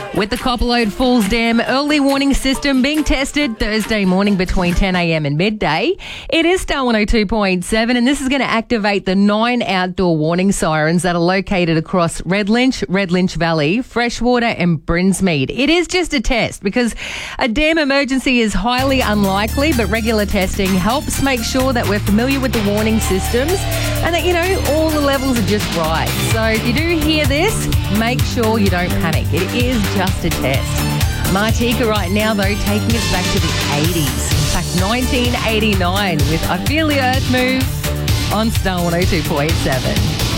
With the Copperlode Falls Dam early warning system being tested Thursday morning between 10 a.m. and midday, it is Star 102.7, and this is going to activate the 9 outdoor warning sirens that are located across Redlynch Valley, Freshwater and Brinsmead. It is just a test because a dam emergency is highly unlikely, but regular testing helps make sure that we're familiar with the warning systems and that, all the levels are just right. So if you do hear this, make sure you don't panic. It is just a test. Martika right now, though, taking us back to the 80s. In fact, 1989 with I Feel the Earth Move on Star 102.7.